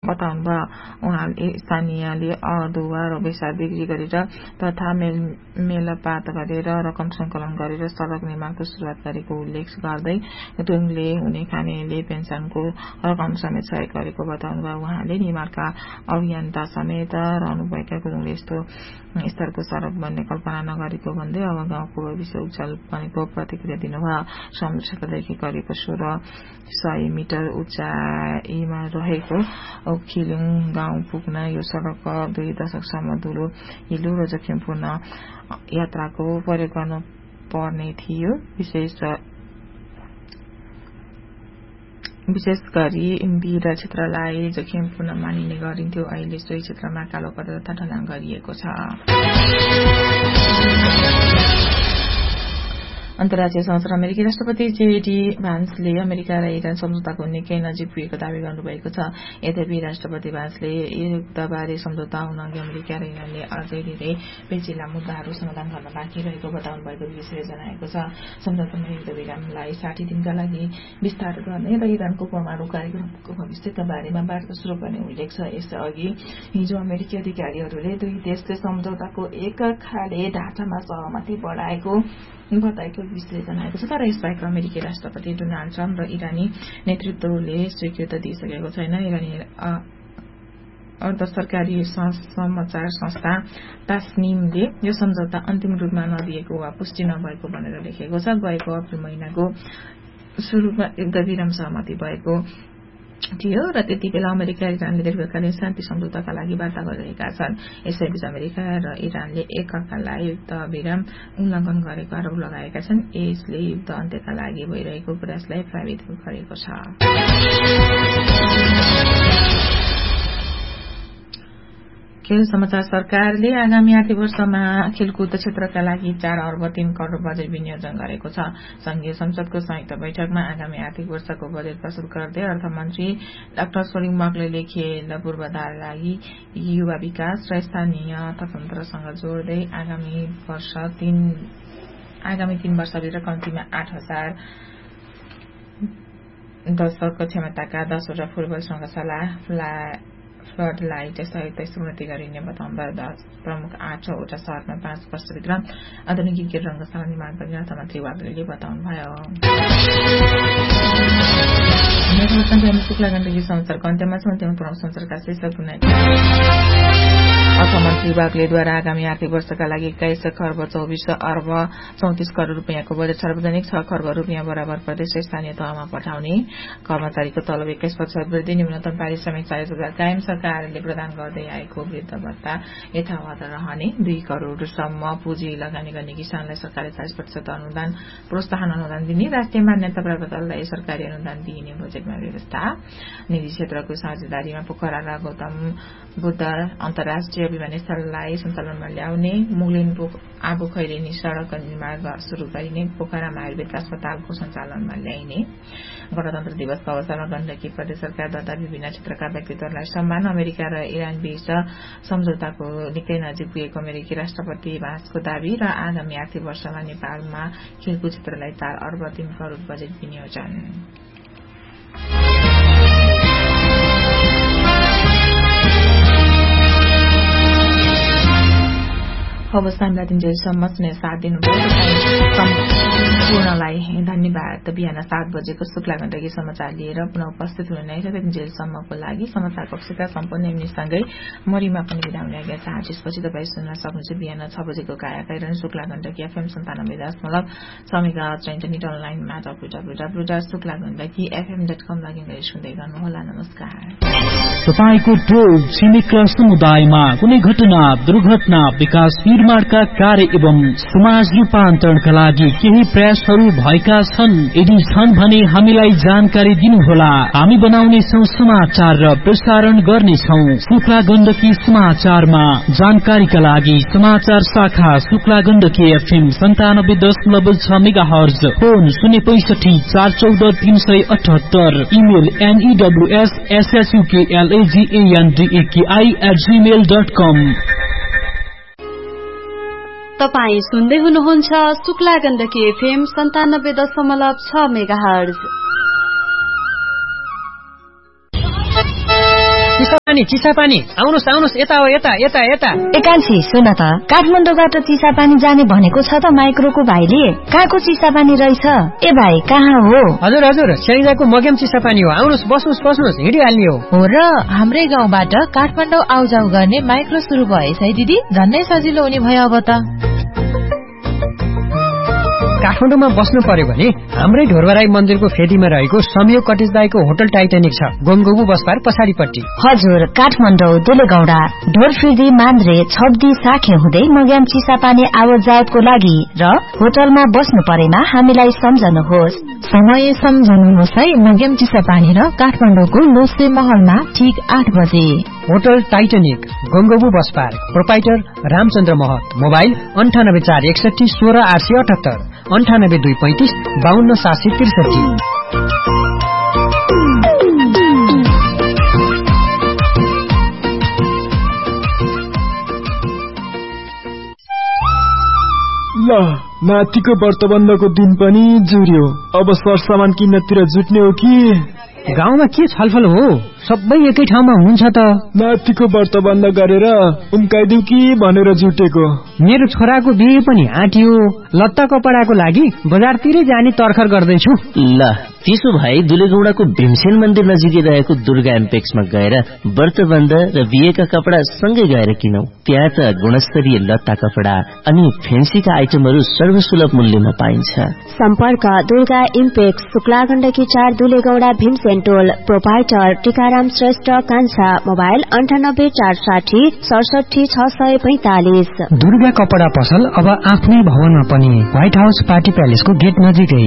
बताउनु भयो। उहाँले स्थानीयले अदुवा र बेसार बिक्री गरेर तथा मेलपात गरेर रकम संकलन गरेर सड़क निर्माणको शुरूआत गरेको उल्लेख गर्दै तुङले हुने खानेले पेन्सनको रकम समेत सहयोग गरेको बताउनु भयो। उहाँले निर्माणका अभियन्ता समेत रहनुभएका गुरुङले यस्तो स्तरको सड़क बन्ने कल्पना नगरेको भन्दै अब गाउँको भविष्य उज्जवल बनेको प्रतिक्रिया दिनुभयो। समुद्र सतहदेखि करिब 1600 मिटर उचाइमा रहेको खिलुङ गाउँ पुग्न यो सड़क 2 दशकसम्म धुलो हिलो र जोखिमपूर्ण यात्राको प्रयोग गर्नु पर्ने थियो। विशेष गरी वीर क्षेत्रलाई जोखिमपूर्ण मानिने गरिन्थ्यो। अहिले सोही क्षेत्रमा कालो पत्ता तथा ढलान गरिएको छ। अन्तर्राष्ट्रिय समाचार अमेरिकी राष्ट्रपति जेडी भान्सले अमेरिका र इरान सम्झौताको निकै नजिक पुगेको दावी गर्नुभएको छ। यद्यपि राष्ट्रपति भान्सले युद्धबारे सम्झौता हुन अघि अमेरिका र इरानले अझै धेरै पेचिला मुद्दाहरू समाधान गर्न बाँकी रहेको बताउनु भएको विश्लेषण जनाएको छ। सम्झौतामा युद्ध विरामलाई 60 दिनका लागि विस्तार गर्ने र इरानको परमाणु कार्यक्रमको भविष्यका बारेमा वार्ता शुरू गर्ने उल्लेख छ। यसअघि हिजो अमेरिकी अधिकारीहरूले दुई देशले सम्झौताको एक खाले ढाँचामा सहमति बढाएको बताएको विश्लेषण आएको छ। तर यसबाहेक अमेरिकी राष्ट्रपति डोनाल्ड ट्रम्प र इरानी नेतृत्वले स्वीकृति दिइसकेको छैन। इरानी अर्ध सरकारी समाचार संस्था तास्निमले यो सम्झौता अन्तिम रूपमा नदिएको वा पुष्टि नभएको भनेर लेखेको छ। गएको अप्रिल महिनाको सुरुमा युद्ध विराम सहमति भएको थियो र त्यति बेला अमेरिका र इरानले दीर्घकालीन शान्ति सम्झौताका लागि वार्ता गरिरहेका छन्। यसैबीच अमेरिका र इरानले एकअर्कालाई युद्ध विराम उल्लङ्घन गरेको आरोप लगाएका छन्। यसले युद्ध अन्त्यका लागि भइरहेको प्रयासलाई प्रभावित गरेको छ। खेल समाचार सरकारले आगामी आर्थिक वर्षमा खेलकुद क्षेत्रका लागि 4 अर्ब 3 करोड़ बजेट विनियोजन गरेको छ। संघीय संसदको संयुक्त बैठकमा आगामी आर्थिक वर्षको बजेट प्रस्तुत गर्दै अर्थमन्त्री डाक्टर सोलिङ मक्लेले खेल पूर्वाधारका लागि युवा विकास र स्थानीय अर्थतन्त्रसँग जोड्दै आगामी 3 वर्षभित्र कम्तीमा 8000 दशक क्षमताका 10वटा फुटबल संघशाला फ्लडलाइट सहित स्मृति गरिने बताउनु भयो। प्रमुख 8वटा शहरमा 5 वर्षभित्र आधुनिक रंगशाला निर्माण गर्ने अर्थमन्त्री वाग्लेले बताउनु भयो। शुक्ला गण्डकी समाचारको अन्त्यमा प्रमुख समाचारका शीर्षक अर्थमन्त्री वाग्लेद्वारा आगामी आर्थिक वर्षका लागि 21 खर्ब 24 अर्ब 34 करोड़ रुपियाँको बजेट सार्वजनिक 6 खर्ब रुपियाँ बराबर प्रदेश र स्थानीय तहमा पठाउने। कर्मचारीको तलब 21% वृद्धि, न्यूनतम पारिश्रमिक 40,000 कायम। सरकारले प्रदान गर्दै आएको वृद्ध भत्ता यथावत रहने। 2 करोड़सम्म पुँजी लगानी गर्ने किसानलाई सरकारले 40% अनुदान प्रोत्साहन अनुदान दिने। राष्ट्रिय मान्यता प्राप्त दललाई सरकारी अनुदान दिइने बजेटमा व्यवस्था। निजी क्षेत्रको साझेदारीमा पोखरा र गौतम बुद्ध अन्तर्राष्ट्रिय विमानस्थललाई सञ्चालनमा ल्याउने। मुगलिन आबु खैरेनी सड़क निर्माण शुरू गरिने। पोखरामा आयुर्वेद अस्पतालको सञ्चालनमा ल्याइने। गणतन्त्र दिवसको अवसरमा गण्डकी प्रदेश सरकारद्वारा विभिन्न क्षेत्रका व्यक्तित्वहरूलाई सम्मान। अमेरिका र इरान बीच सम्झौताको निकै नजिक पुगेको अमेरिकी राष्ट्रपति भान्सको दावी र आगामी आर्थिक वर्षमा नेपालमा खेलकुद क्षेत्रलाई 4 अर्ब 3 करोड़ बजेट विनियोजन। हवस्, हामीलाई दिनजेलसम्म साथ दिनुभयो। सम्पूर्णलाई धन्यवाद। बिहान 7 बजेको शुक्ला गण्डकी समाचार लिएर पुनः उपस्थित हुने छ। दिनजेलसम्मको लागि समाचार कक्षका सम्पूर्ण युनिटसँगै मरिमा पनि बिदा हुने आज्ञा चाहन्छु। त्यसपछि तपाईँ सुन्न सक्नुहुन्छ बिहान 6 बजेको कायाकैरन शुक्ला गण्डकी FM 97.6 मेगाहर्ज र इन्टरनेट अनलाइनमा www.शुक्लागण्डकीfm.com लगइन गरी सुन्दै गर्नुहोला। नमस्कार। तपाईको टोल छिमेक समुदायमा कुनै घटना, दुर्घटना, विकास निर्माणका कार्य एवं समाज रूपान्तरणका लागि केही प्रयासहरू भएका छन्। यदि छन् भने हामीलाई जानकारी दिनुहोला। हामी बनाउने छौं समाचार र प्रसारण गर्नेछौं। शुक्ला गण्डकी समाचारमा जानकारीका लागि समाचार शाखा Shukla Gandaki FM 97.6 megahertz, phone 065 414 378, email news@suklagandaki@gmail.com। तपाई सुन्दै हुनुहुन्छ शुक्ला गण्डकी FM 97.6 मेगाहर्ज। अनि चिसापानी आउनुस् यता हो यता यता यता। एकान्छी सुन त, काठमाडौँबाट चिसापानी जाने भनेको छ त माइक्रोको भाइले। कहाँको चिसापानी रहेछ? ए भाइ कहाँ हो? हजुर स्याङ्जाको मग्याम चिसापानी हो। आउनुस् बस्नुस् हिँडिहाल्ने हो र हाम्रै गाउँबाट काठमाडौँ आउजाउ गर्ने माइक्रो सुरु भएछ है दिदी। झन्नै सजिलो हुने भयो अब त। काठमाडौँमा बस्नु पर्यो भने हाम्रै ढोरबराई मन्दिरको फेदीमा रहेको संयोग कटेज दाईको होटल टाइटानिक छ, गोमगोबु बसपार पछाडिपट्टि। हजुर, काठमाडौँ दुलेगौडा ढोरफिर्दी मान्द्रे छब्दी साखे हुँदै मग्याम चिसापानी आवत जावतको लागि र होटलमा बस्नु परेमा हामीलाई सम्झनुहोस्। समय सम्झनुहोस् है। मग्याम चिसापानी र काठमाडौँको लोसे महलमा ठीक 8 बजे। होटल टाइटानिक गोमगोबु बसपार, प्रोपाइटर रामचन्द्र महत। मोबाइल 9841 16 878 98 235 52 763। ल नातिको व्रतबन्धको दिन पनि जुर्यो। अब सरसामान किन्नतिर जुट्ने हो कि? गाउँमा के छलफल हो? सबै एकै ठाउँमा हुन्छ त। नातिको व्रतबन्ध गरेर उम्काइदिउ कि भनेर जुटेको। मेरो छोराको बिहे पनि आँटियो। लत्ता कपडाको लागि बजारतिरै जाने तर्खर गर्दैछु। ल त्यसो भए दुलेगौडाको भीमसेन मन्दिर नजिकै रहेको दुर्गा एम्पेक्समा गएर व्रतबन्ध र बिहेका कपडा सँगै गएर किनौ। त्यहाँ त गुणस्तरीय लत्ता कपडा अनि फेन्सीका आइटमहरू सर्वसुलभ मूल्यमा पाइन्छ। सम्पर्क दुर्गा इम्पेक्स, शुक्लागण्डकी 4 दुलेगौडा भीमसेन टोल। प्रोपाइटर टीकाराम श्रेष्ठ कान्छा। मोबाइल 98 460 67 645। दुर्गा कपडा पसल अब आफ्नै भवनमा पनि, व्हाइट हाउस पार्टी प्यालेसको गेट नजिकै।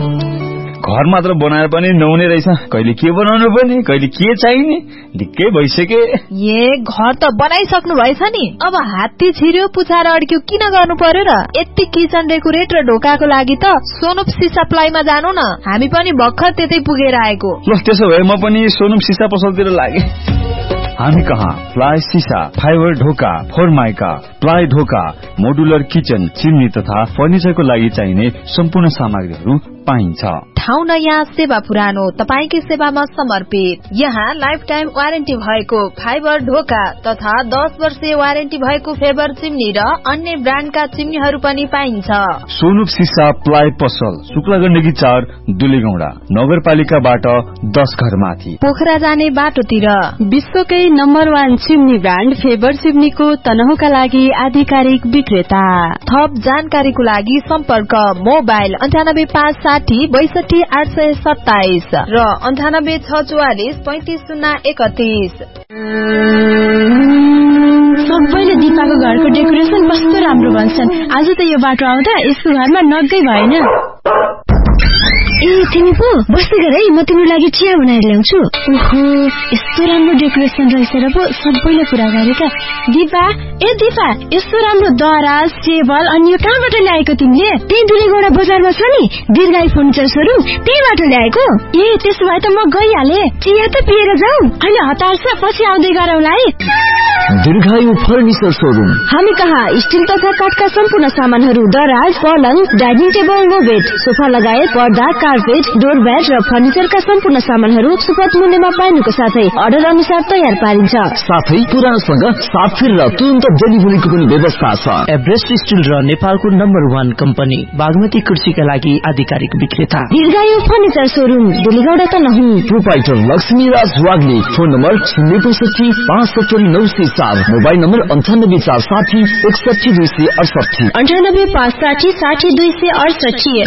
घर मात्र बनाएर पनि नहुने रहेछ। कहिले के बनाउनु पर्ने, कहिले के चाहिने, ढिक्कै भइसके। घर त बनाइसक्नु भएछ नि, अब हात्ती छिर्यो पुछार अड्क्यो किन गर्नु पर्यो र? यति किचन डेकोरेट र ढोकाको लागि त सोनुप सिसा प्लाईमा जानु न, हामी पनि भर्खर त्यतै पुगेर आएको। ल त्यसो भए म पनि सोनुप सिसा पसलतिर लागे। हामी कहाँ प्लाई सिसा, फाइबर ढोका, फोरमाइका, प्लाई ढोका, मोडुलर किचन, चिम्नी तथा फर्निचरको लागि चाहिने सम्पूर्ण सामग्रीहरू पाइन्छ। ठाउँ नयाँ, सेवा पुरानो, तपाईकै सेवामा समर्पित। यहाँ लाइफ टाइम वारेन्टी भएको फाइबर ढोका तथा 10 वर्षीय वारेन्टी भएको फेबर चिम्नी र अन्य ब्रान्डका चिम्नीहरू पनि पाइन्छ। सोनुप सिसा प्लाई पसल, शुक्लागण्डकी 4 दुलेगौडा, नगरपालिकाबाट 10 घर माथि, पोखरा जाने बाटोतिर। विश्वकै नम्बर 1 चिम्नी ब्रान्ड फेबर चिम्नीको तनहुका लागि आधिकारिक विक्रेता। थप जानकारीको लागि सम्पर्क मोबाइल 98 560 62 827 र 98 644 35 031। सबैले दिपाको घरको डेकोरेसन कस्तो राम्रो भन्छन्। आज त यो बाटो आउँदा यसको घरमा नगै भएन। ए तिमी पो बस्दै गर है, म तिम्रो लागि चिया बनाएर ल्याउँछु। ओहो यस्तो राम्रो डेकोरेसन रहेछ र पो सबैले कुरा गरेका। दिपा यस्तो राम्रो दराज टेबल अनि यो कहाँबाट ल्याएको तिमीले? त्यही दुलेगौडा बजारमा छ नि दीर्घायु फर्निचर सोरुम, त्यहीबाट ल्याएको। ए त्यसो भए त म गइहाले, चिया त पिएर जाऊ। अहिले हतार छ, पछि आउँदै गरौँला है। दीर्घायु फर्निचर सोरुम। हामी कहाँ स्टिल तथा काठका सम्पूर्ण सामानहरू, दराज, पलङ, डाइनिङ टेबल, मोबेड, सोफा लगायत पर्दा, कार्पेट, डोरम्याट र फर्निचरका सम्पूर्ण सामानहरू सुपथ मूल्यमा पाइनुको साथै अर्डर अनुसार तयार पारिन्छ। साथै पुरानोसँग साफिर र तुरन्त डेलिभरीको पनि व्यवस्था छ। एभरेस्ट स्टिल र नेपालको नम्बर 1 कम्पनी बागमती कृषिका लागि आधिकारिक विक्रेता। दीर्घायु फर्निचर सोरुम दुलेगौडा त नहुँ। Proprietor Laxmiraj Wagle. Phone number 065 570 904। Mobile number 98 460 61 268। 98 560 60 268।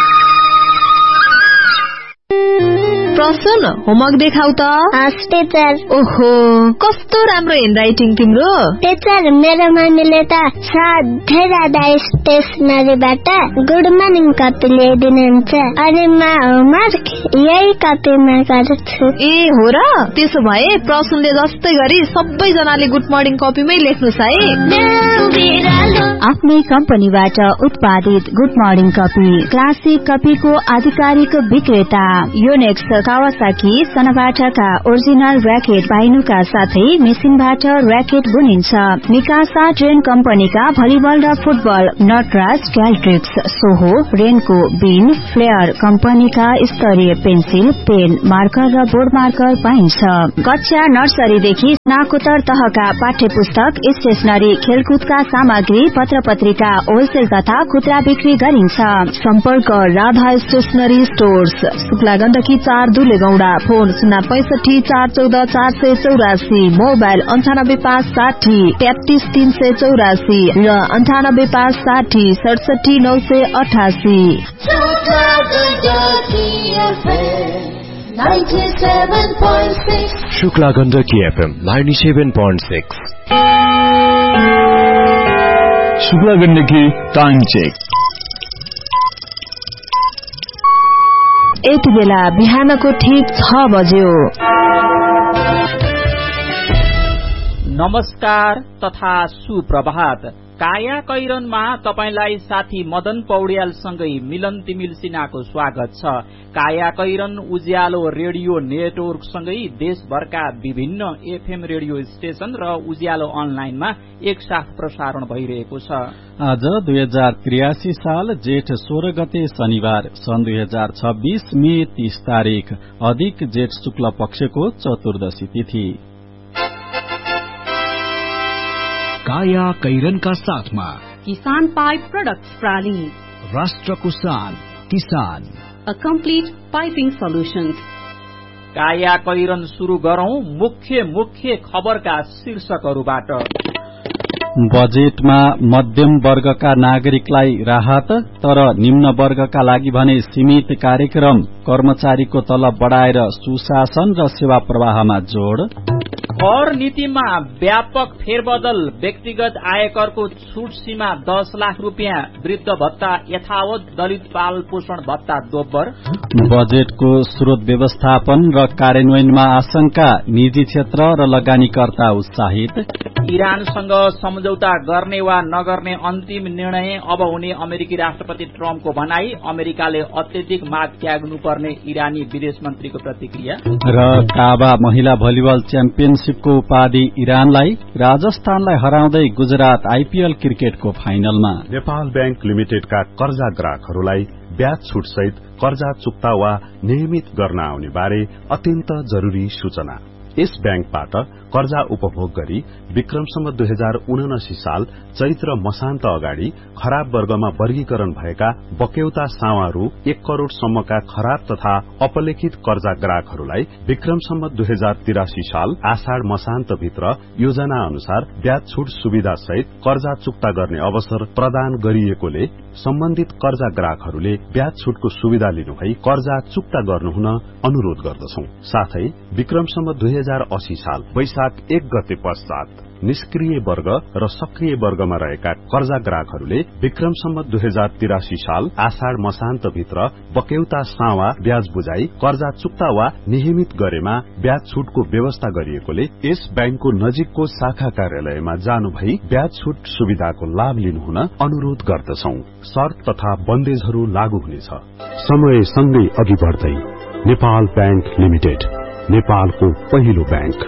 प्रसन्न होमवर्क देखाउ त। टीचर। ओहो कस्तो राम्रो ह्यान्डराइटिङ तिम्रो। टीचर मेरो मम्मीले त सधैँ राधा स्टेसनरीबाट गुड मर्निङ कपी ल्याइदिनुहुन्छ अनि म होमवर्क यही कपीमा गर्छु। ए हो र? त्यसो भए प्रसन्नले जस्तै गरी सबैजनाले गुड मर्निङ कपीमै लेख्नुस् है। आफ्नै कम्पनीबाट उत्पादित गुड मर्निङ कपी, क्लासिक कपीको आधिकारिक विक्रेता। योनेक्स, कावासाकी, सनाबाटाका ओरिजिनल र्याकेट पाइनुका साथै मेसिनबाट र्याकेट बुनिन्छ। मिकासा ट्रेन कम्पनीका भलिबल र फुटबल, नटराज, क्याल्ट्रिक्स, सोहो, रेनको, बिन, फ्लेयर कम्पनीका स्तरीय पेन्सिल, पेन, मार्कर र बोर्ड मार्कर पाइन्छ। कक्षा नर्सरीदेखि स्नाकोत्तर तहका पाठ्य पुस्तक, स्टेशनरी, खेलकुदका सामग्री, पत्र पत्रिका होलसेल तथा खुद्रा बिक्री गरिन्छ। सम्पर्क Radha stationery stores, Shukla Gandaki 4 दुलेगौडा। Phone 065 414 484, mobile 98560 33384 र 98560 67988। Shukla Gandaki FM 97.6। Shukla Gandaki time check. यति बेला बिहानको ठीक 6 बज्यो। नमस्कार तथा सुप्रभात। काया कैरनमा तपाईलाई साथी मदन पौड्याल सँगै मिलन तिमिल सिन्हाको स्वागत छ। काया कैरन उज्यालो रेडियो नेटवर्क सँगै देशभरका विभिन्न एफएम रेडियो स्टेशन र उज्यालो अनलाइनमा एकसाथ प्रसारण भइरहेको छ। आज 2083 साल जेठ 16 गते शनिबार सन् 2026 मे 30 तारिक अधिक जेठ शुक्ल पक्षको चतुर्दशी तिथि। काया कैरनका साथमा किसान पाइप प्रोडक्ट्स प्राली, राष्ट्रको शान किसान, अ कम्प्लिट पाइपिङ सल्युशन्स। काया कैरन शुरू गरौं मुख्य खबरका शीर्षकहरूबाट। बजेटमा मध्यम वर्गका नागरिकलाई राहत, तर निम्न वर्गका लागि भने सीमित कार्यक्रम। कर्मचारीको तलब बढाएर सुशासन र सेवा प्रवाहमा जोड। कर नीतिमा व्यापक फेरबदल, व्यक्तिगत आयकरको छूट सीमा 10 लाख रुपियाँ, वृद्ध भत्ता यथावत, दलित बाल पोषण भत्ता दोब्बर। बजेटको स्रोत व्यवस्थापन र कार्यान्वयनमा आशंका, निजी क्षेत्र र लगानीकर्ता उत्साहित। इरानसँग सम्झौता गर्ने वा नगर्ने अन्तिम निर्णय अब हुने अमेरिकी राष्ट्रपति ट्रम्पको भनाई। अमेरिकाले अत्यधिक माग त्याग्नुपर्ने इरानी विदेश मन्त्रीको प्रतिक्रिया। र काबा महिला भलिबल च्याम्पियनशिपको उपाधि इरानलाई, राजस्थानलाई हराउँदै गुजरात आइपीएल क्रिकेटको फाइनलमा। नेपाल बैंक लिमिटेडका कर्जा ग्राहकहरूलाई ब्याज छुट सहित कर्जा चुक्ता वा नियमित गर्न आउने बारे अत्यन्त जरूरी सूचना। यस बैंकबाट कर्जा उपभोग गरी विक्रमसम्म 2079 साल चैत्र मसान्त अगाडि खराब वर्गमा वर्गीकरण भएका बक्यौता सावारू 1 करोड़ सम्मका खराब तथा अपलेखित कर्जा ग्राहकहरूलाई विक्रमसम्म 2083 साल आषाढ़ मसान्त भित्र योजना अनुसार ब्याज छुट सुविधा सहित कर्जा चुक्ता गर्ने अवसर प्रदान गरिएकोले सम्बन्धित कर्जा ग्राहकहरूले ब्याज छुटको सुविधा लिनुभई कर्जा चुक्ता गर्नुहुन अनुरोध गर्दछौं। साथै विक्रमसम्म 2080 साल वैशाख 1 गते पश्चात निष्क्रिय वर्ग र सक्रिय वर्गमा रहेका कर्जा ग्राहकहरूले विक्रमसम्म 2083 साल आषाढ़ मसान्त भित्र बक्यौता सावा ब्याज बुझाई कर्जा चुक्ता वा नियमित गरेमा ब्याज छुटको व्यवस्था गरिएकोले यस बैंकको नजिकको शाखा कार्यालयमा जानु भई ब्याज छुट सुविधाको लाभ लिनुहुन अनुरोध गर्दछौं। शर्त तथा बन्देजहरू लागू हुनेछ। समय सँगै अघि बढ्दै नेपाल बैंक लिमिटेड, नेपालको पहिलो बैंक।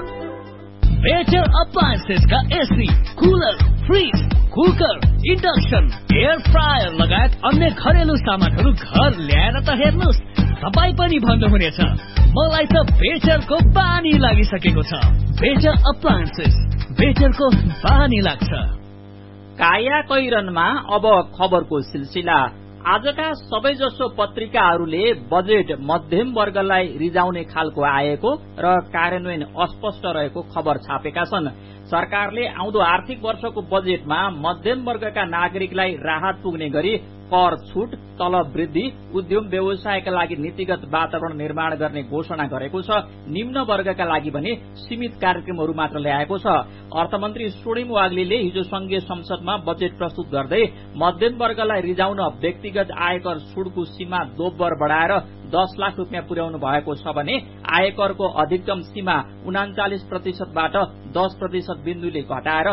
बेटर अप्लायन्सेस का AC, cooler, fridge, cooker, induction, air fryer लगायत अन्य घरेलु सामानहरू घर ल्याएर त हेर्नुस्, तपाईँ पनि भन्नुहुनेछ मलाई त बेटरको बानी लागिसकेको छ। बेटर अप्लायन्सेस, बेटरको बानी लाग्छ। काया कैरनमा अब खबरको सिलसिला। आजका सबैजसो पत्रिकाहरूले बजेट मध्यम वर्गलाई रिजाउने खालको आएको र कार्यान्वयन अस्पष्ट रहेको खबर छापेका छन्। सरकारले आउँदो आर्थिक वर्षको बजेटमा मध्यम वर्गका नागरिकलाई राहत पुग्ने गरी कर छूट, तलब वृद्धि, उद्यम व्यवसायका लागि नीतिगत वातावरण निर्माण गर्ने घोषणा गरेको छ। निम्न वर्गका लागि भने सीमित कार्यक्रमहरू मात्र ल्याएको छ। अर्थमन्त्री स्वर्णिम वाग्लीले हिजो संघीय संसदमा बजेट प्रस्तुत गर्दै मध्यम वर्गलाई रिजाउन व्यक्तिगत आयकर छुटको सीमा दोब्बर बढाएर 10 लाख रुपियाँ पुर्याउनु भएको छ भने आयकरको अधिकतम सीमा 39%बाट 10% बिन्दुले घटाएर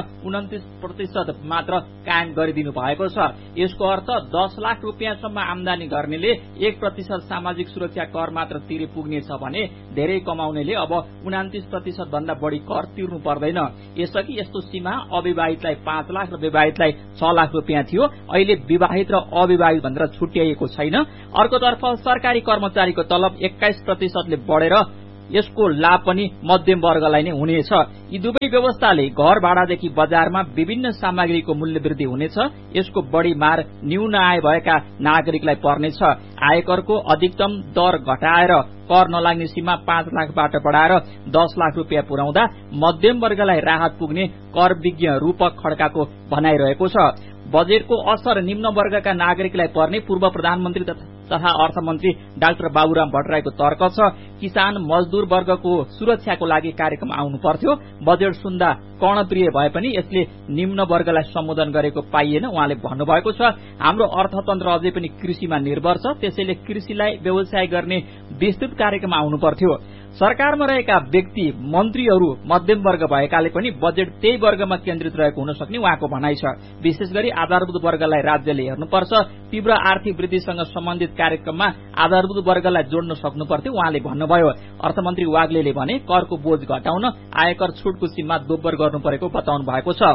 29% मात्र कायम गरिदिनु भएको छ। यसको अर्थ 10 लाख रुपियाँसम्म आमदानी गर्नेले 1% सामाजिक सुरक्षा कर मात्र तिरे पुग्नेछ भने धेरै कमाउनेले अब 29% भन्दा बढ़ी कर तिर्नु पर्दैन। यसअघि यस्तो सीमा अविवाहितलाई 5 लाख र विवाहितलाई 6 लाख रुपियाँ थियो। अहिले विवाहित र अविवाहित भनेर छुट्याइएको छैन। अर्कोतर्फ सरकारी कर्मचारीको तलब 21%ले बढेर यसको लाभ पनि मध्यम वर्गलाई नै हुनेछ। यी दुवै व्यवस्थाले घर भाडादेखि बजारमा विभिन्न सामग्रीको मूल्य वृद्धि हुनेछ। यसको बढ़ी मार न्यून आय भएका नागरिकलाई पर्नेछ। आयकरको अधिकतम दर घटाएर कर नलाग्ने सीमा 5 लाखबाट बढाएर 10 लाख रुपियाँ पुर्याउँदा मध्यम वर्गलाई राहत पुग्ने कर विज्ञ रूपक खड्काको भनाइरहेको छ। बजेटको असर निम्न वर्गका नागरिकलाई पर्ने पूर्व प्रधानमन्त्री तथा अर्थमन्त्री डाक्टर बाबुराम भट्टराईको तर्क छ। किसान मजदूर वर्गको सुरक्षाको लागि कार्यक्रम आउनु पर्थ्यो। बजेट सुन्दा कर्णप्रिय भए पनि यसले निम्न वर्गलाई सम्बोधन गरेको पाइएन। उहाँले भन्नुभएको छ, हाम्रो अर्थतन्त्र अझै पनि कृषिमा निर्भर छ, त्यसैले कृषिलाई व्यवसाय गर्ने विस्तृत कार्यक्रम आउनु पर्थ्यो। सरकारमा रहेका व्यक्ति मन्त्रीहरू मध्यम वर्ग भएकाले पनि बजेट त्यही वर्गमा केन्द्रित रहेको हुन सक्ने उहाँको भनाइ छ। विशेष गरी आधारभूत वर्गलाई राज्यले हेर्नुपर्छ। तीव्र आर्थिक वृद्धिसँग सम्बन्धित कार्यक्रममा आधारभूत वर्गलाई जोड्न सक्नु पर्थ्यो उहाँले भन्नुभयो। अर्थमन्त्री वाग्लेले भने करको बोझ घटाउन आयकर छुटको सीमा दोब्बर गर्नु परेको बताउनु भएको छ।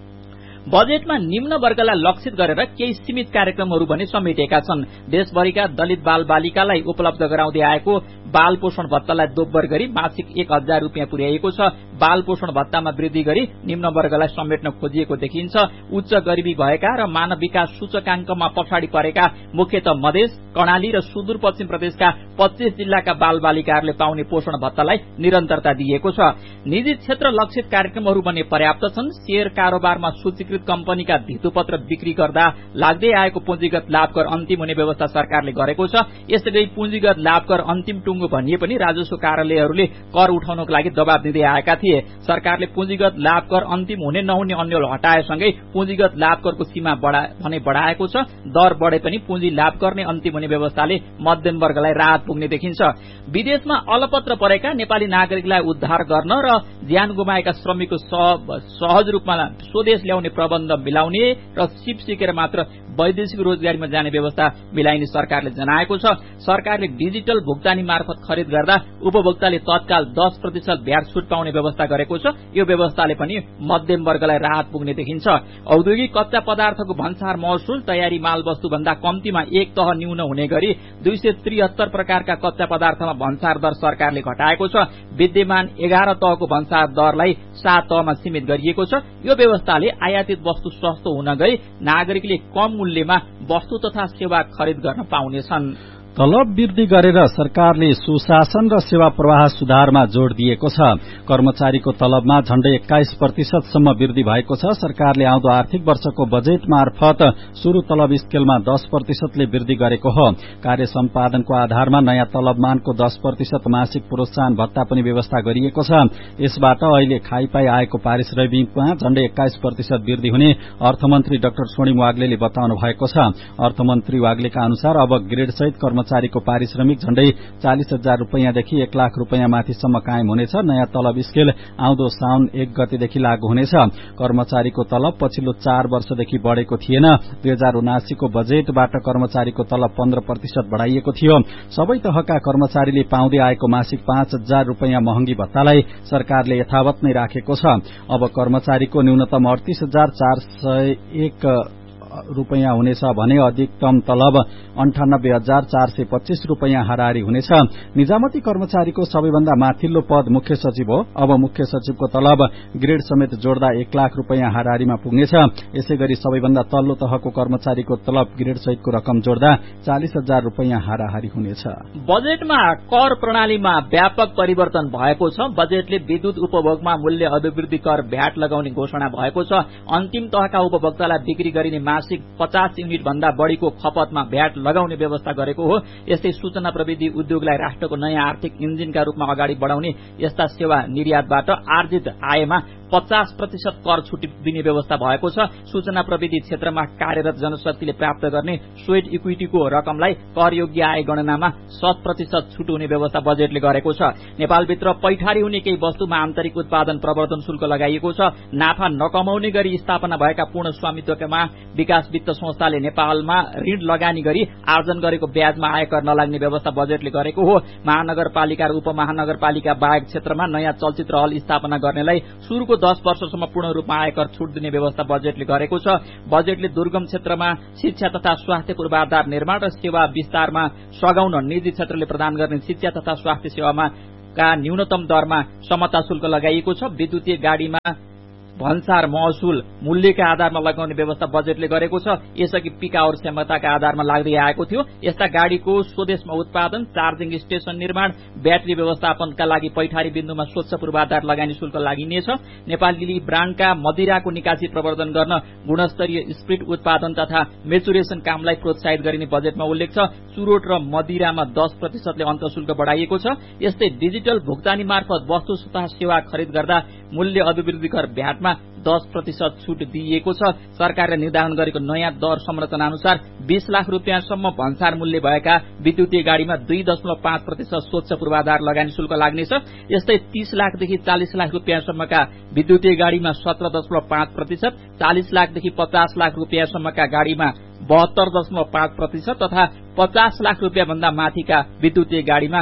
बजेटमा निम्न वर्गलाई लक्षित गरेर केही सीमित कार्यक्रमहरू भने समेटिएका छन्। देशभरिका दलित बाल बालिकालाई उपलब्ध गराउँदै आएको बाल पोषण भत्तालाई दोब्बर गरी मासिक 1000 रुपियाँ पुर्याइएको छ। बाल पोषण भत्तामा वृद्धि गरी निम्न वर्गलाई समेट्न खोजिएको देखिन्छ। उच्च गरिबी भएका र मानव विकास सूचकांकमा पछाडि परेका मुख्यतः मधेस, कर्णाली र सुदूरपश्चिम प्रदेशका 25 जिल्लाका बाल बालिकाहरूले पाउने पोषण भत्तालाई निरन्तरता दिएको छ। निजी क्षेत्र लक्षित कार्यक्रमहरू भने पर्याप्त छन्। शेयर कारोबारमा सूचीकृत कम्पनीका धितोपत्र बिक्री गर्दा लाग्दै आएको पुँजीगत लाभकर अन्तिम हुने व्यवस्था सरकारले गरेको छ। यसैगरी पुँजीगत लाभकर अन्तिम टुङ्गो भनिए पनि राजस्व कार्यालयहरूले कर उठाउनको लागि दबाब दिँदै आएका थिए। सरकारले पुँजीगत लाभकर अन्तिम हुने नहुने अन्यल हटाएसँगै पुँजीगत लाभकरको सीमा भने बढ़ाएको छ। दर बढे पनि पुँजी लाभकर नै अन्तिम हुने व्यवस्थाले मध्यम वर्गलाई राहत पुग्ने देखिन्छ। विदेशमा अलपत्र परेका नेपाली नागरिकलाई उद्धार गर्न र ज्यान गुमाएका श्रमिकको सहज रूपमा स्वदेश ल्याउने प्रबन्ध मिलाउने र सिप सिकेर मात्र वैदेशिक रोजगारीमा जाने व्यवस्था मिलाइने सरकारले जनाएको छ। सरकारले डिजिटल भुक्तानी मार्फत खरिद गर्दा उपभोक्ताले तत्काल 10% भ्याट छुट पाउने व्यवस्था गरेको छ। यो व्यवस्थाले पनि मध्यम वर्गलाई राहत पुग्ने देखिन्छ। औद्योगिक कच्चा पदार्थको भन्सार महसुल तयारी माल वस्तु भन्दा कम्तीमा एक तह न्यून हुने गरी 273 प्रकारका कच्चा पदार्थमा भन्सार दर सरकारले घटाएको छ। विद्यमान 11 तहको भन्सार दरलाई 7 तहमा सीमित गरिएको छ। यो व्यवस्थाले आयातित वस्तु सस्तो हुन गई नागरिकले कम मूल्यमा वस्तु तथा सेवा खरिद गर्न पाउनेछन्। तलब वृद्धि गरेर सरकारले सुशासन र सेवा प्रवाह सुधारमा जोड़ दिएको छ। कर्मचारीको तलबमा झण्डै 21% सम्म वृद्धि भएको छ। सरकारले आउँदो आर्थिक वर्षको बजेट मार्फत शुरू तलब स्केलमा 10% ले वृद्धि गरेको हो। कार्य सम्पादनको आधारमा नयाँ तलबमानको 10% मासिक प्रोत्साहन भत्ता पनि व्यवस्था गरिएको छ। यसबाट अहिले खाइपाई आएको पारिश्रमिकमा झण्डै 21% वृद्धि हुने अर्थमन्त्री डाक्टर स्वर्णिम वाग्लेले बताउनु भएको छ। अर्थमन्त्री वाग्लेका अनुसार अब ग्रेड सहित कर्मचारीको पारिश्रमिक झण्डै 40,000 रुपियाँदेखि 1 लाख रुपियाँ माथिसम्म कायम हुनेछ। नयाँ तलब स्केल आउँदो साउन 1 गतेदेखि लागू हुनेछ। कर्मचारीको तलब पछिल्लो 4 वर्षदेखि बढ़ेको थिएन। 2079 को बजेटबाट कर्मचारीको तलब 15% बढ़ाइएको थियो। सबै तहका कर्मचारीले पाउँदै आएको मासिक 5,000 रुपियाँ महँगी भत्तालाई सरकारले यथावत नै राखेको छ। अब कर्मचारीको न्यूनतम 38,401 रुपियाँ हुनेछ भने अधिकतम तलब 98,425 रुपियाँ हाराहारी हुनेछ। निजामती कर्मचारीको सबैभन्दा माथिल्लो पद मुख्य सचिव हो। अब मुख्य सचिवको तलब ग्रेड समेत जोड्दा 1 लाख रुपियाँ हाराहारीमा पुग्नेछ। यसैगरी सबैभन्दा तल्लो तहको कर्मचारीको तलब ग्रेड सहितको रकम जोड्दा 40,000 रुपियाँ हाराहारी हुनेछ। बजेटमा कर प्रणालीमा व्यापक परिवर्तन भएको छ। बजेटले विद्युत उपभोगमा मूल्य अभिवृद्धि कर भ्याट लगाउने घोषणा भएको छ। अन्तिम तहका उपभोक्तालाई बिक्री गरिने मासिक 50 युनिट भन्दा बढ़ीको खपतमा भ्याट लगाउने व्यवस्था गरेको हो। यस्तै सूचना प्रविधि उद्योगलाई राष्ट्रको नयाँ आर्थिक इन्जिनका रूपमा अगाडि बढ़ाउने यस्ता सेवा निर्यातबाट आर्जित आयमा 50% कर छुट दिने व्यवस्था भएको छ। सूचना प्रविधि क्षेत्रमा कार्यरत जनशक्तिले प्राप्त गर्ने स्वेट इक्विटीको रकमलाई करयोग्य आय गणनामा 100% छुट हुने व्यवस्था बजेटले गरेको छ। नेपालभित्र पैठारी हुने केही वस्तुमा आन्तरिक उत्पादन प्रवर्धन शुल्क लगाइएको छ। नाफा नकमाउने गरी स्थापना भएका पूर्ण स्वामित्वमा विकास वित्त संस्थाले नेपालमा ऋण लगानी गरी आर्जन गरेको ब्याजमा आयकर नलाग्ने व्यवस्था बजेटले गरेको हो। महानगरपालिका र उपमहानगरपालिका बाहेक क्षेत्रमा नयाँ चलचित्र हल स्थापना गर्नेलाई शुरूको 10 वर्षसम्म पूर्ण रूपमा आयकर छुट दिने व्यवस्था बजेटले गरेको छ। बजेटले दुर्गम क्षेत्रमा शिक्षा तथा स्वास्थ्य पूर्वाधार निर्माण र सेवा विस्तारमा सघाउन निजी क्षेत्रले प्रदान गर्ने शिक्षा तथा स्वास्थ्य सेवामा का न्यूनतम दरमा समता शुल्क लगाइएको छ। विद्युतीय गाडीमा भन्सार महसुल मूल्यका आधारमा लगाउने व्यवस्था बजेटले गरेको छ। यसअघि पिक आवर क्षमताका आधारमा लाग्दै आएको थियो। यस्ता गाड़ीको स्वदेशमा उत्पादन, चार्जिङ स्टेशन निर्माण, ब्याट्री व्यवस्थापनका लागि पैठारी बिन्दुमा स्वच्छ पूर्वाधार लगानी शुल्क लागिनेछ। नेपाली ब्रान्डका मदिराको निकासी प्रवर्धन गर्न गुणस्तरीय स्पिरिट उत्पादन तथा मेचुरेसन कामलाई प्रोत्साहित गरिने बजेटमा उल्लेख छ। चुरोट र मदिरामा 10% अन्तशुल्क बढ़ाइएको छ। यस्तै डिजिटल भुक्तानी मार्फत वस्तु तथा सेवा खरिद गर्दा मूल्य अभिवृद्धि कर भ्याटमा 10% छूट दिइएको छ। सरकारले निर्धारण गरेको नयाँ दर संरचना अनुसार 20 लाख रुपियाँसम्म भन्सार मूल्य भएका विद्युतीय गाड़ीमा 2.5% स्वच्छ पूर्वाधार लगानी शुल्क लाग्नेछ। यस्तै 30 लाखदेखि 40 लाख रुपियाँसम्मका विद्युतीय गाड़ीमा 17.5%, 40 लाखदेखि 50 लाख रुपियाँसम्मका गाड़ीमा 72.5% तथा 50 लाख रुपियाँ भन्दा माथिका विद्युतीय गाड़ीमा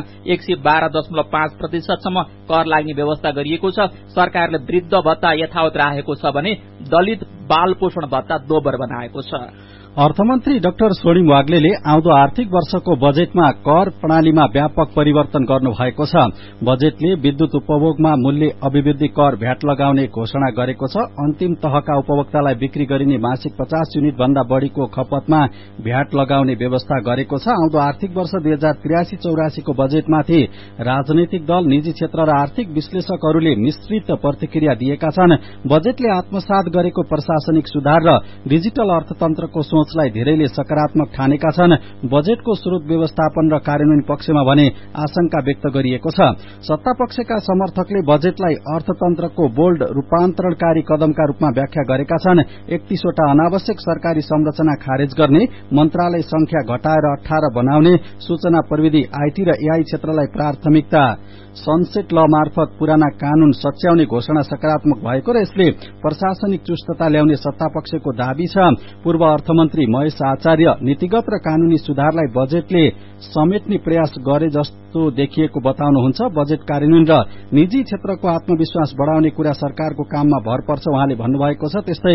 112.5% सम्म कर लाग्ने व्यवस्था गरिएको छ। सरकारले वृद्ध भत्ता यथावत राखेको छ भने दलित बाल पोषण भत्ता दोब्बर बनाएको छ। अर्थमन्त्री डाक्टर स्वर्णिम वाग्लेले आउँदो आर्थिक वर्षको बजेटमा कर प्रणालीमा व्यापक परिवर्तन गर्नुभएको छ। बजेटले विद्युत उपभोगमा मूल्य अभिवृद्धि कर भ्याट लगाउने घोषणा गरेको छ। अन्तिम तहका उपभोक्तालाई बिक्री गरिने मासिक 50 युनिट भन्दा बढ़ीको खपतमा भ्याट लगाउने व्यवस्था गरेको छ। आउँदो आर्थिक वर्ष 2083-84 को बजेटमाथि राजनैतिक दल, निजी क्षेत्र र आर्थिक विश्लेषकहरूले मिश्रित प्रतिक्रिया दिएका छन्। बजेटले आत्मसात गरेको प्रशासनिक सुधार र डिजिटल अर्थतन्त्रको सोचलाई धेरैले सकारात्मक ठानेका छन्। बजेटको स्रोत व्यवस्थापन र कार्यान्वयन पक्षमा भने आशंका व्यक्त गरिएको छ। सत्ता पक्षका समर्थकले बजेटलाई अर्थतन्त्रको बोल्ड रूपान्तरणकारी कदमका रूपमा व्याख्या गरेका छन्। 31 वटा अनावश्यक सरकारी संरचना खारेज गर्ने, मन्त्रालय संख्या घटाएर 18 बनाउने, सूचना प्रविधि, आईटी र एआई क्षेत्रलाई प्राथमिकता, सनसेट ल मार्फत पुराना कानून सच्याउने घोषणा सकारात्मक भएको र यसले प्रशासनिक चुस्तता ल्याउने सत्तापक्षको दावी छ। पूर्व अर्थमन्त्री महेश आचार्य नीतिगत र कानूनी सुधारलाई बजेटले समेट्ने प्रयास गरे जस्तो देखिएको बताउनुहुन्छ। बजेट कार्यान्वयन र निजी क्षेत्रको आत्मविश्वास बढ़ाउने कुरा सरकारको काममा भर पर्छ उहाँले भन्नुभएको छ। त्यस्तै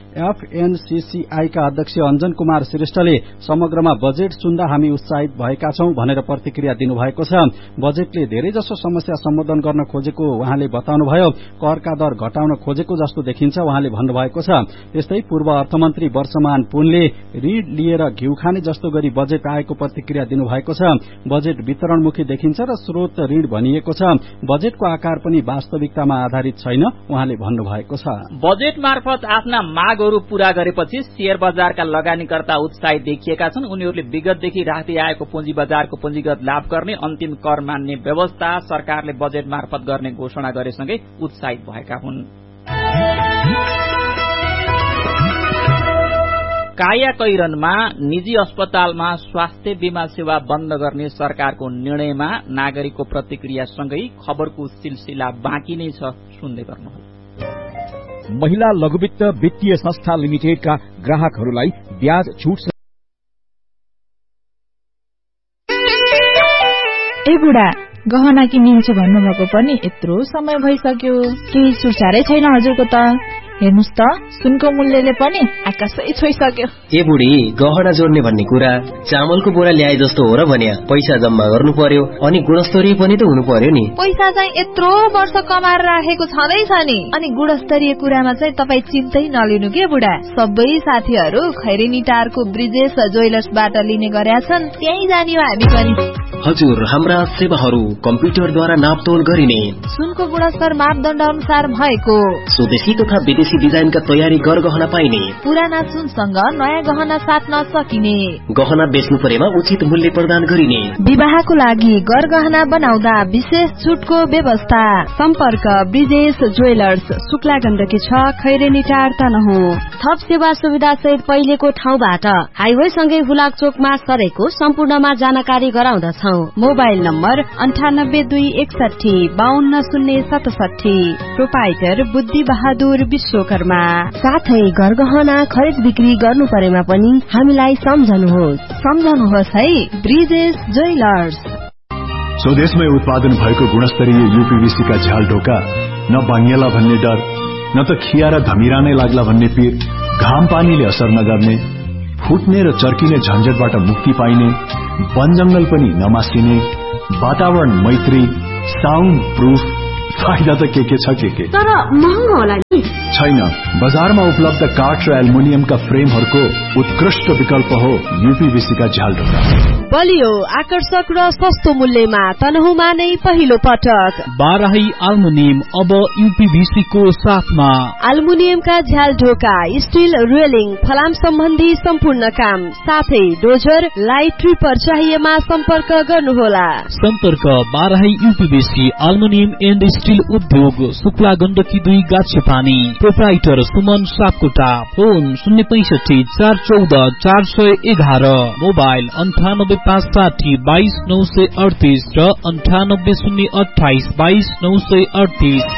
एफएनसीसीआई का अध्यक्ष अञ्जन कुमार श्रेष्ठले समग्रमा बजेट सुन्दा हामी उत्साहित भएका छौं भनेर प्रतिक्रिया दिनुभएको छ। बजेटले धेरैजसो समस्या सम्बोधन गर्न खोजेको उहाँले बताउनुभयो। करका दर घटाउन खोजेको जस्तो देखिन्छ उहाँले भन्नुभएको छ। त्यस्तै पूर्व अर्थमन्त्री वर्षमान पुनले ऋण लिएर घिउ खाने जस्तो गरी बजेट आएको प्रतिक्रिया दिनुभएको छ। बजेट वितरणमुखी देखिन्छ र स्रोत ऋण भनिएको छ। बजेटको आकार पनि वास्तविकतामा आधारित छैन उहाँले भन्नुभएको छ। बजेट मार्फत आफ्ना मागहरू पूरा गरेपछि शेयर बजारका लगानीकर्ता उत्साहित देखिएका छन्। उनीहरूले विगतदेखि राख्दै आएको पुँजी बजारको पुँजीगत लाभ गर्ने, अन्तिम कर मान्ने व्यवस्था सरकारले बजेट मार्फत गर्ने घोषणा गरेसँगै उत्साहित भएका हुन्। कायाकैरनमा निजी अस्पतालमा स्वास्थ्य बीमा सेवा बन्द गर्ने सरकारको निर्णयमा नागरिकको प्रतिक्रियासँगै खबरको सिलसिला बाँकी नै छ। सुन्दै गर्नुहोला। महिला लघुवित्त वित्तीय संस्था लिमिटेडका ग्राहकहरूलाई ब्याज छुट। ए बुढा, गहना किनिन्छु भन्नुभएको पनि यत्रो समय भइसक्यो, केही सुरसारै छैन हजुरको त। हेर्नुस् त, सुनको मूल्यले पनि आकाशै छोइसक्यो। ए बुढी, गहना जोड्ने भन्ने कुरा चामलको बोरा ल्याए जस्तो हो र भन्या। पैसा जम्मा गर्नु पर्यो अनि गुणस्तरीय पनि त हुनु पर्यो नि। पैसा चाहिँ यत्रो वर्ष कमाएर राखेको छँदैछ नि। अनि गुणस्तरीय कुरामा चाहिँ तपाई चिन्तै नलिनु के बुढा। सबै साथीहरू खैरेनी टारको ब्रिजेश ज्वेलर्सबाट लिने गरेका छन्। त्यही जाने हो हामी पनि। हजुर, हाम्रा सेवाहरू कम्प्युटरद्वारा नापतोल गरिने, सुनको गुणस्तर मापदण्ड अनुसार भएको, स्वदेशी तथा विदेशी डिजाइनका तयारी गहना पाइने, पुराना सुनसँग नयाँ गहना साट्न सकिने, गहना बेच्नु परेमा उचित मूल्य प्रदान गरिने, विवाहको लागि गहना बनाउँदा विशेष छुटको व्यवस्था। सम्पर्क ब्रिजेश ज्वेलर्स, शुक्ला गण्डकी 6, खैरेनी टार तनहुँ। थप सेवा सुविधा सहित पहिलेको ठाउँबाट हाइवे सँगै हुलाक चोकमा सरेको सम्पूर्णमा जानकारी गराउँदछौ। Mobile number 9821652067। प्रोपाइटर बुद्धि बहादुर विश्वकर्मा। साथै गहना खरिद बिक्री गर्नु परेमा पनि हामीलाई सम्झनुहोस् है। ब्रिजेश ज्वेलर्स। स्वदेशमै उत्पादन भएको गुणस्तरीय यूपीवीसी का झ्याल ढोका, न बाङ्गेला भन्ने डर, न त खिया र धमिरा नै लाग्ला भन्ने पीर, घाम पानीले असर नगर्ने, फुट्ने र चर्किने झन्झटबाट मुक्ति पाइने, वन जंगल पनि नमासिने, वातावरण मैत्री, साउन्ड प्रूफ फाइदा त के छ के तर महँगो होला नि? छैन, बजारमा उपलब्ध काठ र एल्युमिनियमका फ्रेमहरूको उत्कृष्ट विकल्प हो यूपीवीसी का झ्याल ढोका। बलियो, आकर्षक र सस्तो मूल्यमा तनहुमा नै पहिलो पटक बाराही एल्युमिनियम अब यूपीवीसी को साथमा। एल्युमिनियमका झ्याल ढोका, स्टील रेलिङ, फलाम सम्बन्धी सम्पूर्ण काम साथै डोजर, लाइट ट्रिपर चाहिएमा सम्पर्क गर्नुहोला। सम्पर्क Barahi UPVC aluminium and steel उद्योग, Shukla Gandaki 2 गाछेपानी। Proprietor Suman Sapkota. Phone 065 414 411, mobile 9856 22938 र 9808 22938।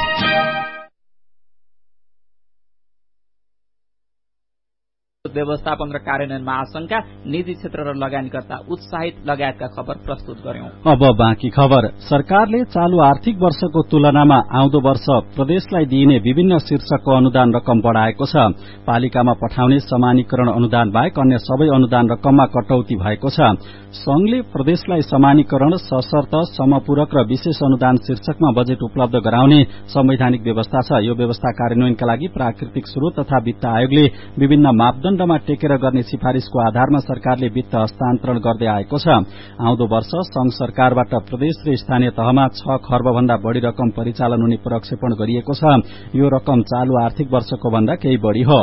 व्यवस्थापन र कार्यान्वयन महासंघका निजी क्षेत्र र लगानीकर्ता उत्साहित लगायतका खबर प्रस्तुत गर्यौं। अब बाँकी खबर। सरकारले चालू आर्थिक वर्षको तुलनामा आउँदो वर्ष प्रदेशलाई दिइने विभिन्न शीर्षकको अनुदान रकम बढ़ाएको छ। पालिकामा पठाउने समानीकरण अनुदान बाहेक अन्य सबै अनुदान रकममा कटौती भएको छ। संघले प्रदेशलाई समानीकरण, सशर्त, समपूरक र विशेष अनुदान शीर्षकमा बजेट उपलब्ध गराउने संवैधानिक व्यवस्था छ। यो व्यवस्था कार्यान्वयनका लागि प्राकृतिक स्रोत तथा वित्त आयोगले विभिन्न मापदण्डमा टेकेर गर्ने सिफारिशको आधारमा सरकारले वित्त हस्तान्तरण गर्दै आएको छ। आउँदो वर्ष संघ सरकारबाट प्रदेश र स्थानीय तहमा 6 खर्ब भन्दा बढ़ी रकम परिचालन हुने प्रक्षेपण गरिएको छ। यो रकम चालू आर्थिक वर्षको भन्दा केही बढ़ी हो।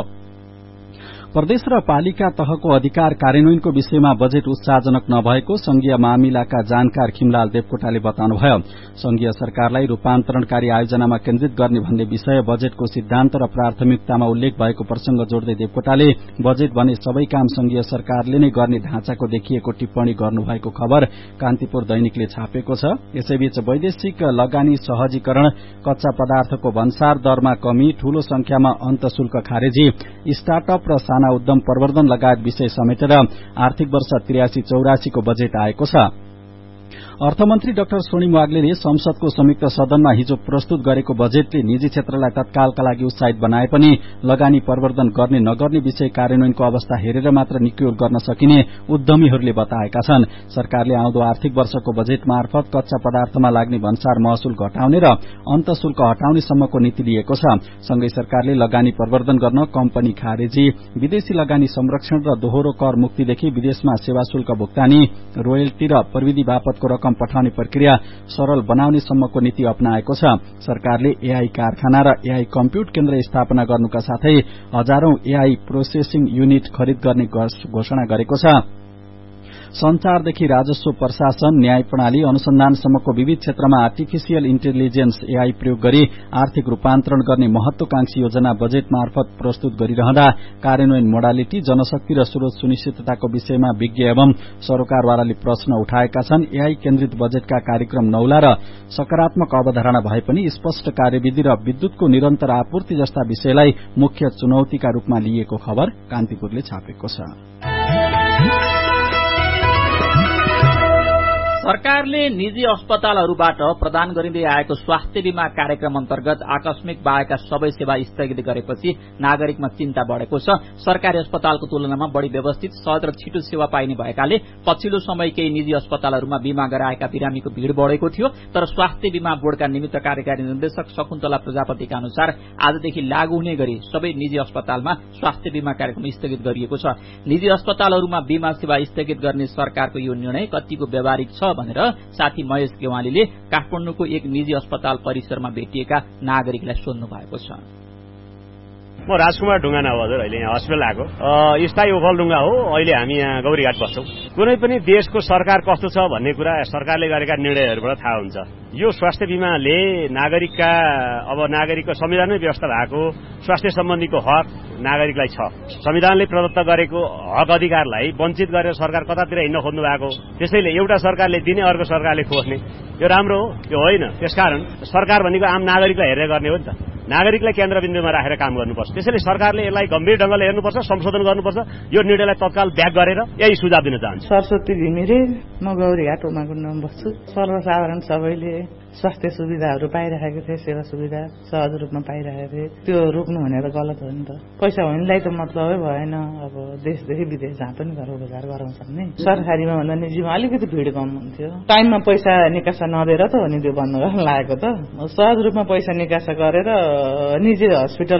प्रदेश र पालिका तहको अधिकार कार्यान्वयनको विषयमा बजेट उत्साहजनक नभएको संघीय मामिलाका जानकार खिमलाल देवकोटाले बताउनुभयो। संघीय सरकारलाई रूपान्तरणकारी आयोजनामा केन्द्रित गर्ने भन्ने विषय बजेटको सिद्धान्त र प्राथमिकतामा उल्लेख भएको प्रसंग जोड्दै देवकोटाले बजेट भने सबै काम संघीय सरकारले नै गर्ने ढाँचाको देखिएको टिप्पणी गर्नुभएको खबर कान्तिपुर दैनिकले छापेको छ। यसैबीच वैदेशिक लगानी सहजीकरण, कच्चा पदार्थको भन्सार दरमा कमी, ठूलो संख्यामा अन्तशुल्क खारेजी, स्टार्टअप र उद्यम प्रवर्धन लगायत विषय समेटेर आर्थिक वर्ष 83-84 को बजेट आएको छ। अर्थमन्त्री डाक्टर सोनिम वाग्लेले संसदको संयुक्त सदनमा हिजो प्रस्तुत गरेको बजेटले निजी क्षेत्रलाई तत्कालका लागि उत्साहित बनाए पनि लगानी प्रवर्धन गर्ने नगर्ने विषय कार्यान्वयनको अवस्था हेरेर मात्र निक्युल गर्न सकिने उद्यमीहरूले बताएका छन्। सरकारले आउँदो आर्थिक वर्षको बजेट मार्फत कच्चा पदार्थमा लाग्ने भन्सार महसुल घटाउने र अन्तशुल्क हटाउने सम्मको नीति लिएको छ। सँगै सरकारले लगानी प्रवर्धन गर्न कम्पनी खारेजी, विदेशी लगानी संरक्षण र दोहोरो कर मुक्तिदेखि विदेशमा सेवा शुल्क भुक्तानी, रोयल्टी र प्रविधि बापतको रकम पठाउने प्रक्रिया सरल बनाउने सम्मको नीति अपनाएको छ। सरकारले एआई कारखाना र एआई कम्प्युट केन्द्र स्थापना गर्नुका साथै हजारौं एआई प्रोसेसिङ युनिट खरिद गर्ने घोषणा गरेको छ। संचारदेखि राजस्व प्रशासन, न्याय प्रणाली, अनुसन्धानसम्मको विविध क्षेत्रमा आर्टिफिशियल इन्टेलिजेन्स एआई प्रयोग गरी आर्थिक रूपान्तरण गर्ने महत्वाकांक्षी योजना बजेट मार्फत प्रस्तुत गरिरहँदा कार्यान्वयन मोडालिटी, जनशक्ति र स्रोत सुनिश्चितताको विषयमा विज्ञ एवं सरोकारवालाले प्रश्न उठाएका छन्। एआई केन्द्रित बजेटका कार्यक्रम नौला र सकारात्मक अवधारणा भए पनि स्पष्ट कार्यविधि र विद्युतको निरन्तर आपूर्ति जस्ता विषयलाई मुख्य चुनौतीका रूपमा लिएको खबर कान्तिपुरले छापेको छ। सरकारले निजी अस्पतालहरूबाट प्रदान गरिँदै आएको स्वास्थ्य बीमा कार्यक्रम अन्तर्गत आकस्मिक बाहेकका सबै सेवा स्थगित गरेपछि नागरिकमा चिन्ता बढ़ेको छ। सरकारी अस्पतालको तुलनामा बढ़ी व्यवस्थित, सहज र छिटो सेवा पाइने भएकाले पछिल्लो समय केही निजी अस्पतालहरूमा बीमा गराएका बिरामीको भीड़ बढ़ेको थियो। तर स्वास्थ्य बीमा बोर्डका निमित्त कार्यकारी निर्देशक शकुन्तला प्रजापतिका अनुसार आजदेखि लागू हुने गरी सबै निजी अस्पतालमा स्वास्थ्य बीमा कार्यक्रम स्थगित गरिएको छ। निजी अस्पतालहरूमा बीमा सेवा स्थगित गर्ने सरकारको यो निर्णय कतिको व्यावहारिक छ भनेर साथी महेश गेवालीले काठमाडौँको एक निजी अस्पताल परिसरमा भेटिएका नागरिकलाई सोध्नु भएको छ। म राजकुमार ढुङ्गाना हो हजुर, अहिले यहाँ हस्पिटल आएको स्थायी ओखलढुङ्गा हो। अहिले हामी यहाँ गौरीघाट बस्छौं। कुनै पनि देशको सरकार कस्तो छ भन्ने कुरा सरकारले गरेका निर्णयहरूबाट थाहा हुन्छ। यो स्वास्थ्य बीमाले नागरिकको संविधानमै व्यवस्था भएको स्वास्थ्य सम्बन्धीको हक नागरिकलाई छ। संविधानले प्रदत्त गरेको हक अधिकारलाई वञ्चित गरेर सरकार कतातिर हिँड्न खोज्नु भएको। त्यसैले एउटा सरकारले दिने अर्को सरकारले खोज्ने यो राम्रो हो, यो होइन। त्यसकारण सरकार भनेको आम नागरिकलाई हेरेर गर्ने हो नि त। नागरिकलाई केन्द्रबिन्दुमा राखेर काम गर्नुपर्छ। त्यसैले सरकारले यसलाई गम्भीर ढंगले हेर्नुपर्छ, संशोधन गर्नुपर्छ। यो निर्णयलाई तत्काल ब्याक गरेर यही सुझाव दिन चाहन्छु। सरस्वती घिमिरे, म गौरीघाट उमाकुण्डमा बस्छु। सर्वसाधारण सबैले स्वास्थ्य सुविधाहरू पाइरहेको थिए, सेवा सुविधा सहज रूपमा पाइरहेको थिए। त्यो रोक्नु भनेर गलत हो नि त। पैसा हुनेलाई त मतलबै भएन। अब देशदेखि विदेश जहाँ पनि घर रोजगार गराउँछ नि। सरकारीमा भन्दा निजीमा अलिकति भिड कम हुन्थ्यो। टाइममा पैसा निकासा नदिएर त हो नि त्यो बन्द गर्न लागेको त। सहज रूपमा पैसा निकासा गरेर निजी हस्पिटल